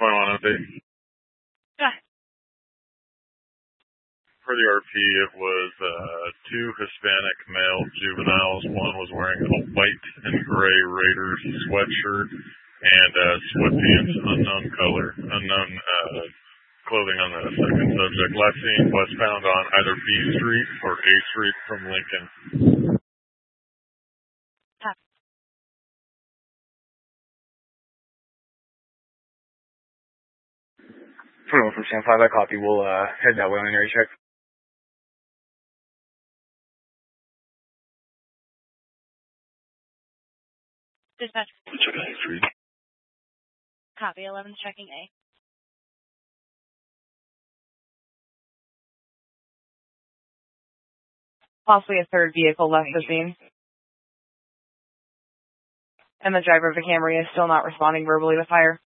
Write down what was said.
21 update. Yeah. For the RP, it was 2 Hispanic male juveniles. One was wearing a white and gray Raiders sweatshirt and sweatpants, unknown color, unknown clothing on the second subject. Last seen westbound on either B Street or A Street from Lincoln. From Stand 5, I copy. We'll head that way on an area check. Dispatch. Check A Street. Copy. 11's checking A. Possibly a third vehicle left the scene. And the driver of the Camry is still not responding verbally to fire.